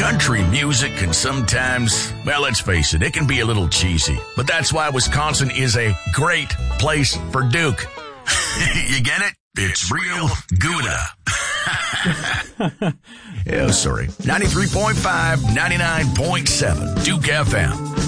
Country music can sometimes, well, let's face it can be a little cheesy. But that's why Wisconsin is a great place for Duke. You get it? It's real Gouda. Oh, sorry. 93.5, 99.7, Duke FM.